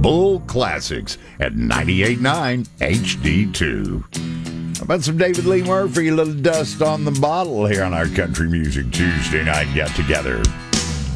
Bull Classics at 98.9 HD2. How about some David Lee Murphy, a little dust on the bottle here on our Country Music Tuesday night get together.